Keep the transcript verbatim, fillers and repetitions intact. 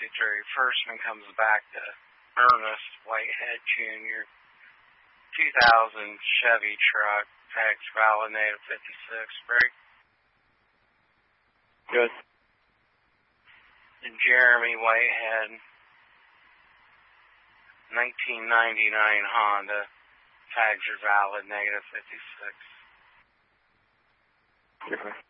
fifty-three. First one comes back to Ernest Whitehead Junior two thousand Chevy truck, tax valid native fifty-six. Break. Good. And Jeremy Whitehead, nineteen ninety-nine Honda, tags are valid, negative fifty-six. Okay.